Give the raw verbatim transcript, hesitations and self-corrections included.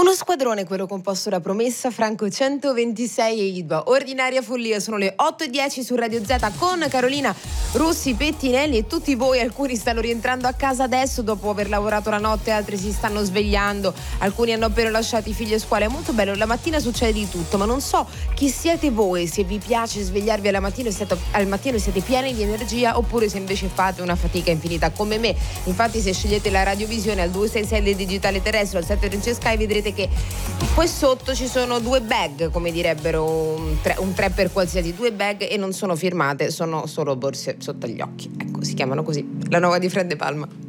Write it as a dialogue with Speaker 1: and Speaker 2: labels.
Speaker 1: Uno squadrone quello composto da Promessa, Franco centoventisei e Idua. Ordinaria follia, sono le otto e dieci su Radio Z con Carolina Rossi, Pettinelli e tutti voi. Alcuni stanno rientrando a casa adesso dopo aver lavorato la notte, altri si stanno svegliando, alcuni hanno appena lasciato i figli a scuola. È molto bello, la mattina succede di tutto, ma non so chi siete voi, se vi piace svegliarvi alla mattina e siete, al mattino e siete pieni di energia, oppure se invece fate una fatica infinita come me. Infatti se scegliete la radiovisione al due sei sei del digitale terrestre o al sette Trecce Sky, vedrete che qui sotto ci sono due bag, come direbbero un tre, un tre per qualsiasi, due bag, e non sono firmate, sono solo borse sotto gli occhi. Ecco, si chiamano così. La nuova di Fred De Palma.